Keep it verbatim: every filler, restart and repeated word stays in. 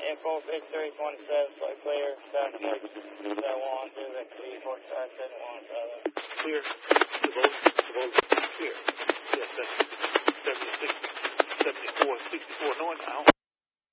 four six three one seven, so clear, seven six seven one two six three four five seven one seven. Clear. The vote, the vote, clear. Yes, that's seventy-six, seventy-four, sixty-four north now.